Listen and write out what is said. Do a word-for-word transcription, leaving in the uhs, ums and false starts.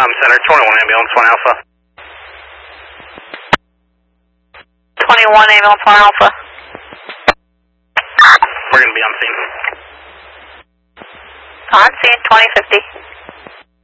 Um, Center, twenty-one ambulance, one Alpha. twenty-one ambulance, one Alpha. We're going to be on scene. On scene, twenty fifty.